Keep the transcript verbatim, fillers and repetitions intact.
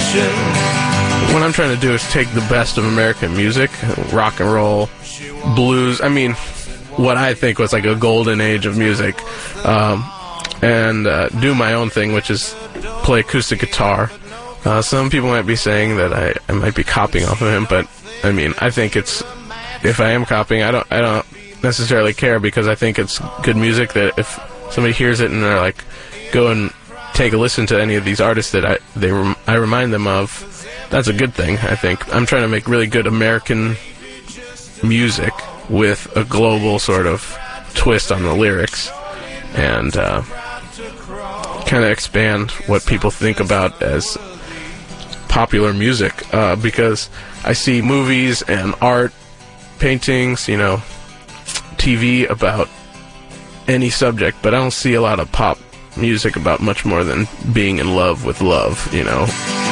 what I'm trying to do is take the best of American music, rock and roll, blues. I mean, what I think was like a golden age of music, um, and uh, do my own thing, which is play acoustic guitar. Uh, some people might be saying that I, I might be copying off of him, but I mean, I think it's, if I am copying, I don't I don't necessarily care, because I think it's good music that if somebody hears it and they're like, go and take a listen to any of these artists that I they rem- I remind them of, that's a good thing, I think. I'm trying to make really good American music with a global sort of twist on the lyrics, and uh, kind of expand what people think about as popular music, uh, because I see movies and art, paintings, you know, T V about any subject, but I don't see a lot of pop music about much more than being in love with love, you know.